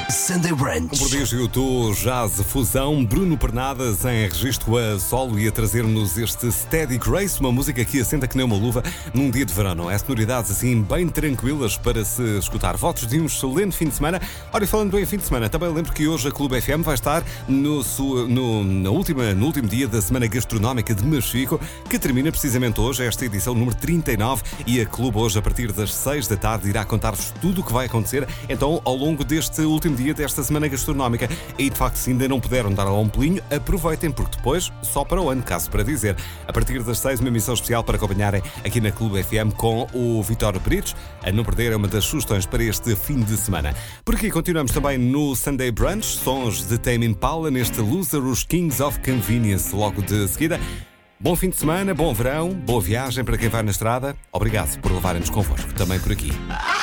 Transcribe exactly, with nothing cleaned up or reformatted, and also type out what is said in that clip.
Sunday Um Brunch. prodígio do jazz fusão, Bruno Pernadas em registro a solo e a trazer-nos este Steady Grace, uma música que assenta que nem uma luva num dia de verão, não é? Sonoridades assim bem tranquilas para se escutar. Votos de um excelente fim de semana. Ora, e falando bem em fim de semana, também lembro que hoje a Clube F M vai estar no, su- no, na última, no último dia da Semana Gastronómica de Machico, que termina precisamente hoje, esta edição número trinta e nove, e a Clube hoje, a partir das seis da tarde, irá contar-vos tudo o que vai acontecer, então, ao longo deste último dia desta Semana Gastronómica. E, de facto, se ainda não puderam dar lá um pulinho, aproveitem, porque depois, só para o ano, caso para dizer. A partir das seis, uma emissão especial para acompanharem aqui na Clube F M com o Vitório Peritos. A não perder é uma das sugestões para este fim de semana. Por aqui continuamos também no Sunday Brunch, sons de Tame Impala, neste Loser, os Kings of Convenience, logo de seguida. Bom fim de semana, bom verão, boa viagem para quem vai na estrada. Obrigado por levarem-nos convosco também por aqui.